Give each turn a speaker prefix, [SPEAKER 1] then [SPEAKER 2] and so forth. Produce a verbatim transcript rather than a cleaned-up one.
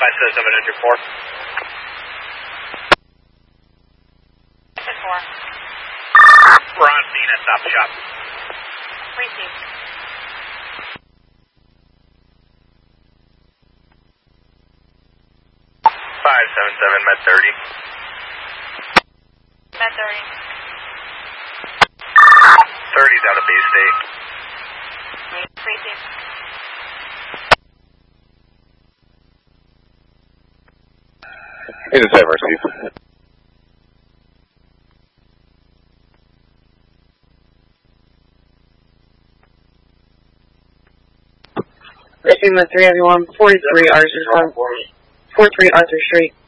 [SPEAKER 1] five seven seven entry four.
[SPEAKER 2] Entry four.
[SPEAKER 1] We're on scene at Stop Shop.
[SPEAKER 2] Received.
[SPEAKER 1] five seven seven, Med thirty.
[SPEAKER 2] Med thirty.
[SPEAKER 1] thirty's out of Bay State.
[SPEAKER 2] Received.
[SPEAKER 3] It is ever, Steve.
[SPEAKER 4] Racing the three everyone, forty-three Arthur, forty-three Arthur Street.